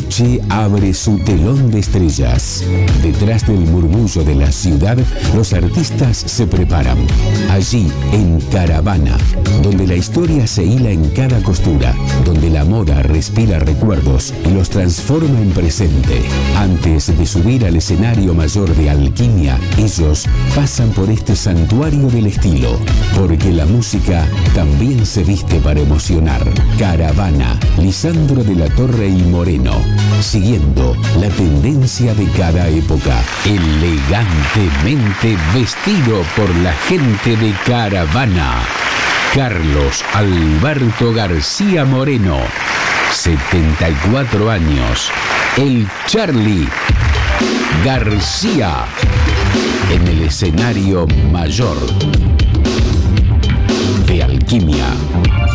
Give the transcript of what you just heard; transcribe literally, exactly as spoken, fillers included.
noche abre su telón de estrellas. Detrás del murmullo de la ciudad, los artistas se preparan. Allí, en Caravana, donde la historia se hila en cada costura, donde la moda respira recuerdos y los transforma en presente. Antes de subir al escenario mayor de Alquimia, ellos pasan por este santuario del estilo, porque la música también se viste para emocionar. Caravana, Lisandro de la Torre y Moreno, siguiendo la tendencia de cada época, elegantemente vestido por la gente de Caravana. Carlos Alberto García Moreno, setenta y cuatro años, el Charly García, en el escenario mayor de Alquimia.